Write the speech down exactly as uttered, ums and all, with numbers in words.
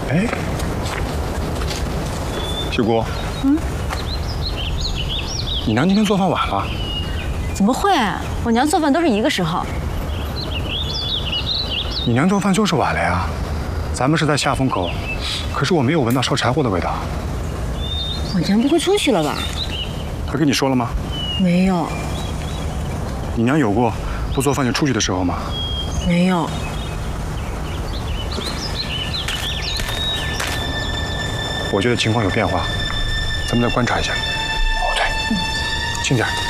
哎，秀姑，嗯，你娘今天做饭晚了？ 怎么会？我娘做饭都是一个时候。 你娘做饭就是晚了呀。咱们是在下风口，可是我没有闻到烧柴火的味道。 我娘不会出去了吧？ 她跟你说了吗？ 没有。 你娘有过不做饭就出去的时候吗？ 没有。 我觉得情况有变化，咱们再观察一下。哦，对，轻点。